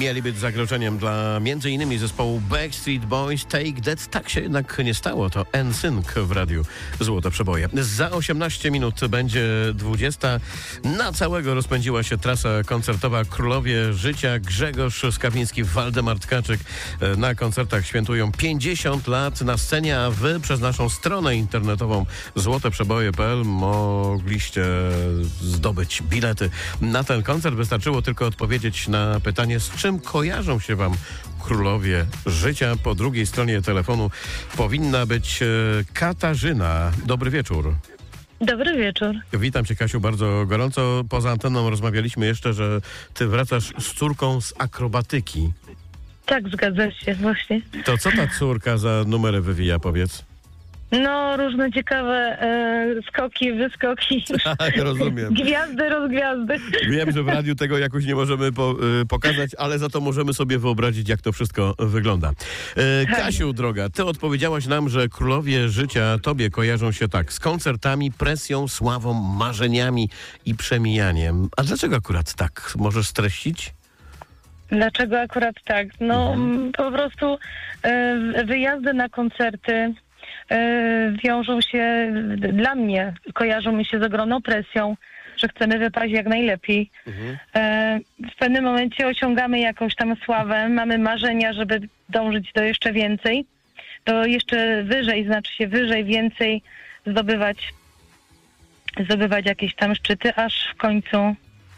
mieli być zagrożeniem dla m.in. zespołu Backstreet Boys, Take That. Tak się jednak nie stało. To NSYNC w radiu Złote Przeboje. Za 18 minut będzie 20. Na całego rozpędziła się trasa koncertowa Królowie Życia. Grzegorz Skawiński, Waldemar Tkaczyk na koncertach świętują 50 lat na scenie, a wy przez naszą stronę internetową złoteprzeboje.pl mogliście zdobyć bilety na ten koncert. Wystarczyło tylko odpowiedzieć na pytanie, z czym kojarzą się wam Królowie Życia. Po drugiej stronie telefonu powinna być Katarzyna. Dobry wieczór. Dobry wieczór. Witam cię, Kasiu, bardzo gorąco. Poza anteną rozmawialiśmy jeszcze, że ty wracasz z córką z akrobatyki. Tak, zgadza się, właśnie. To co ta córka za numery wywija, powiedz? No, różne ciekawe skoki, wyskoki. Rozumiem. Gwiazdy, rozgwiazdy. Wiem, że w radiu tego jakoś nie możemy pokazać, ale za to możemy sobie wyobrazić, jak to wszystko wygląda. Kasiu, droga, ty odpowiedziałaś nam, że Królowie Życia tobie kojarzą się tak, z koncertami, presją, sławą, marzeniami i przemijaniem. A dlaczego akurat tak? Możesz streścić? Dlaczego akurat tak? No, po prostu wyjazdy na koncerty wiążą się, dla mnie, kojarzą mi się z ogromną presją, że chcemy wypaść jak najlepiej. W pewnym momencie osiągamy jakąś tam sławę, mamy marzenia, żeby dążyć do jeszcze więcej, do jeszcze wyżej, znaczy się wyżej, więcej, zdobywać jakieś tam szczyty, aż w końcu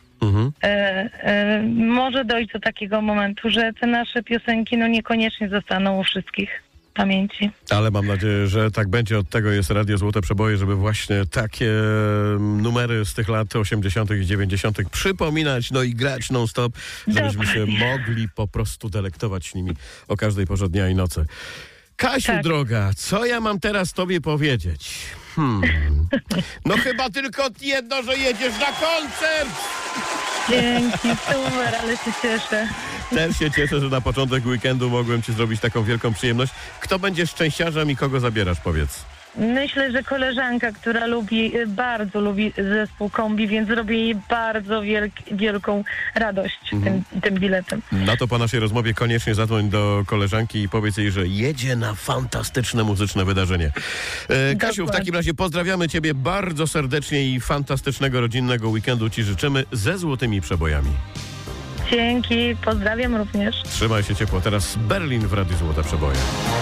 może dojść do takiego momentu, że te nasze piosenki niekoniecznie zostaną u wszystkich w pamięci. Ale mam nadzieję, że tak będzie. Od tego jest Radio Złote Przeboje, żeby właśnie takie numery z tych lat 80. i 90. przypominać, i grać non-stop, żebyśmy się mogli po prostu delektować nimi o każdej porze dnia i nocy. Kasiu, tak. Droga, co ja mam teraz tobie powiedzieć? No chyba tylko jedno, że jedziesz na koncert! Dzięki, super, ale się cieszę. Też się cieszę, że na początek weekendu mogłem ci zrobić taką wielką przyjemność. Kto będzie szczęściarzem i kogo zabierasz, powiedz? Myślę, że koleżanka, która bardzo lubi zespół Kombi, więc robię jej bardzo wielką radość tym biletem. Na to po naszej rozmowie koniecznie zadzwoń do koleżanki i powiedz jej, że jedzie na fantastyczne muzyczne wydarzenie. Kasiu, w takim razie pozdrawiamy ciebie bardzo serdecznie i fantastycznego rodzinnego weekendu ci życzymy ze Złotymi Przebojami. Dzięki, pozdrawiam również. Trzymaj się ciepło. Teraz Berlin w Radiu Złote Przeboje.